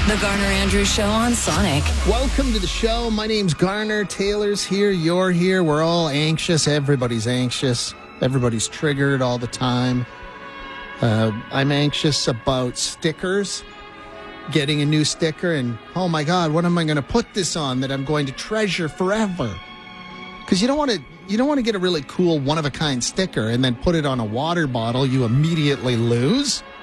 The Garner Andrews Show on Sonic. Welcome to the show. My name's Garner. Taylor's here. You're here. We're all anxious. Everybody's anxious. Everybody's triggered all the time. I'm anxious about stickers. Getting a new sticker and, oh my God, what am I going to put this on that I'm going to treasure forever? Because you don't want to get a really cool one-of-a-kind sticker and then put it on a water bottle you immediately lose.